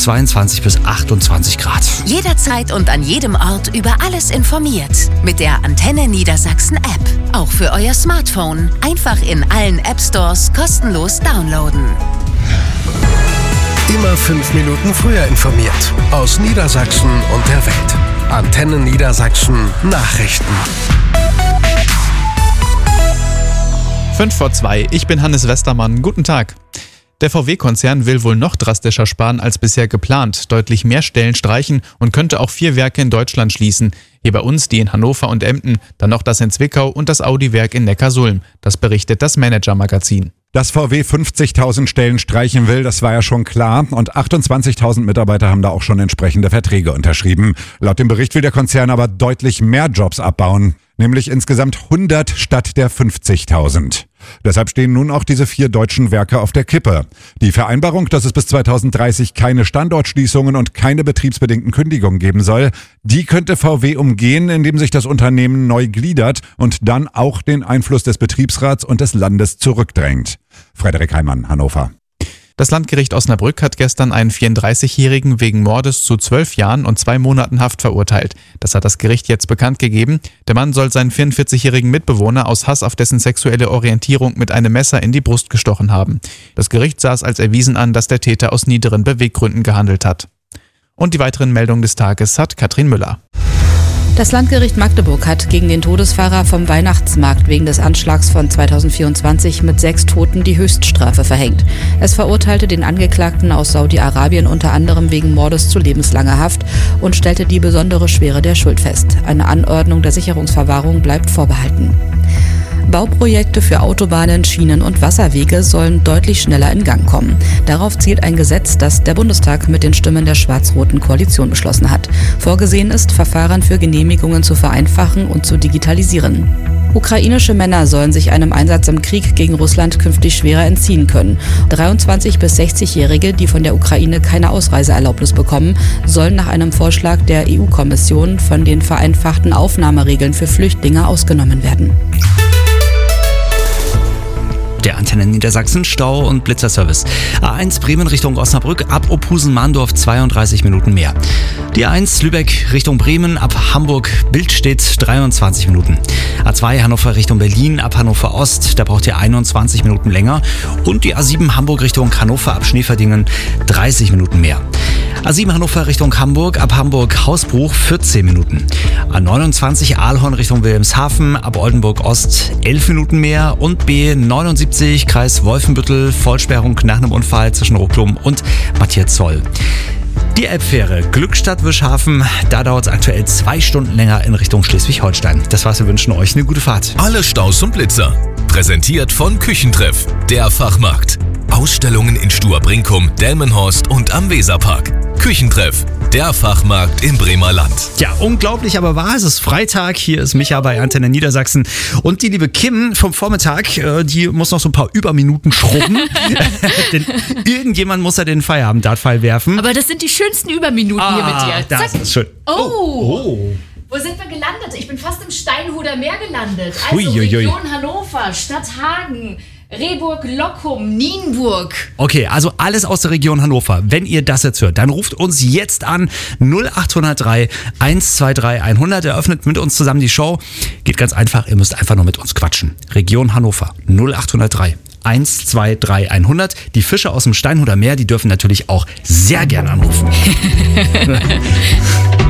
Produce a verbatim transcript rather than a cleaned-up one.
zweiundzwanzig bis achtundzwanzig Grad. Jederzeit und an jedem Ort über alles informiert. Mit der Antenne Niedersachsen App. Auch für euer Smartphone. Einfach in allen App Stores kostenlos downloaden. Immer fünf Minuten früher informiert. Aus Niedersachsen und der Welt. Antenne Niedersachsen Nachrichten. Fünf vor zwei, ich bin Hannes Westermann. Guten Tag. Der V W-Konzern will wohl noch drastischer sparen als bisher geplant, deutlich mehr Stellen streichen und könnte auch vier Werke in Deutschland schließen. Hier bei uns die in Hannover und Emden, dann noch das in Zwickau und das Audi-Werk in Neckarsulm. Das berichtet das Manager-Magazin. Dass V W fünfzigtausend Stellen streichen will, das war ja schon klar und achtundzwanzigtausend Mitarbeiter haben da auch schon entsprechende Verträge unterschrieben. Laut dem Bericht will der Konzern aber deutlich mehr Jobs abbauen, nämlich insgesamt hundert statt der fünfzigtausend. Deshalb stehen nun auch diese vier deutschen Werke auf der Kippe. Die Vereinbarung, dass es bis zweitausenddreißig keine Standortschließungen und keine betriebsbedingten Kündigungen geben soll, die könnte V W umgehen, indem sich das Unternehmen neu gliedert und dann auch den Einfluss des Betriebsrats und des Landes zurückdrängt. Frederik Heimann, Hannover. Das Landgericht Osnabrück hat gestern einen vierunddreißigjährigen wegen Mordes zu zwölf Jahren und zwei Monaten Haft verurteilt. Das hat das Gericht jetzt bekannt gegeben. Der Mann soll seinen vierundvierzigjährigen Mitbewohner aus Hass auf dessen sexuelle Orientierung mit einem Messer in die Brust gestochen haben. Das Gericht sah es als erwiesen an, dass der Täter aus niederen Beweggründen gehandelt hat. Und die weiteren Meldungen des Tages hat Katrin Müller. Das Landgericht Magdeburg hat gegen den Todesfahrer vom Weihnachtsmarkt wegen des Anschlags von zweitausendvierundzwanzig mit sechs Toten die Höchststrafe verhängt. Es verurteilte den Angeklagten aus Saudi-Arabien unter anderem wegen Mordes zu lebenslanger Haft und stellte die besondere Schwere der Schuld fest. Eine Anordnung der Sicherungsverwahrung bleibt vorbehalten. Bauprojekte für Autobahnen, Schienen und Wasserwege sollen deutlich schneller in Gang kommen. Darauf zielt ein Gesetz, das der Bundestag mit den Stimmen der schwarz-roten Koalition beschlossen hat. Vorgesehen ist, Verfahren für Genehmigungen zu vereinfachen und zu digitalisieren. Ukrainische Männer sollen sich einem Einsatz im Krieg gegen Russland künftig schwerer entziehen können. dreiundzwanzig- bis sechzigjährige, die von der Ukraine keine Ausreiseerlaubnis bekommen, sollen nach einem Vorschlag der E U-Kommission von den vereinfachten Aufnahmeregeln für Flüchtlinge ausgenommen werden. Der Antenne Niedersachsen Stau- und Blitzerservice. A eins Bremen Richtung Osnabrück ab Opusen-Mahndorf zweiunddreißig Minuten mehr. Die A eins Lübeck Richtung Bremen ab Hamburg-Bildstedt dreiundzwanzig Minuten. A zwei Hannover Richtung Berlin ab Hannover Ost, da braucht ihr einundzwanzig Minuten länger. Und die A sieben Hamburg Richtung Hannover ab Schneeverdingen dreißig Minuten mehr. A sieben Hannover Richtung Hamburg ab Hamburg-Hausbruch vierzehn Minuten. A neunundzwanzig Aalhorn Richtung Wilhelmshaven ab Oldenburg Ost elf Minuten mehr. Und B neunundsiebzig Kreis Wolfenbüttel Vollsperrung nach einem Unfall zwischen Rucklum und Matthias Zoll. Die Elbfähre Glückstadt-Wischhafen, da dauert es aktuell zwei Stunden länger in Richtung Schleswig-Holstein. Das war's, wir wünschen euch eine gute Fahrt. Alle Staus und Blitzer. Präsentiert von Küchentreff, der Fachmarkt. Ausstellungen in Stuhr-Brinkum, Delmenhorst und am Weserpark. Küchentreff, der Fachmarkt im Bremer Land. Ja, unglaublich, aber wahr, es ist Freitag. Hier ist Micha bei Antenne Niedersachsen. Und die liebe Kim vom Vormittag, die muss noch so ein paar Überminuten schrubben. Denn irgendjemand muss ja den Feierabend-Dartpfeil werfen. Aber das sind die schönsten Überminuten ah, hier mit dir. Das Zack. ist schön. Oh. oh. Wo sind wir gelandet? Ich bin fast im Steinhuder Meer gelandet. Also Uiuiui. Region Hannover, Stadt Hagen, Rehburg, Lockum, Nienburg. Okay, also alles aus der Region Hannover. Wenn ihr das jetzt hört, dann ruft uns jetzt an null acht null drei eins zwei drei hundert. Eröffnet mit uns zusammen die Show. Geht ganz einfach, ihr müsst einfach nur mit uns quatschen. Region Hannover null acht null drei eins zwei drei hundert. Die Fische aus dem Steinhuder Meer, die dürfen natürlich auch sehr gern anrufen.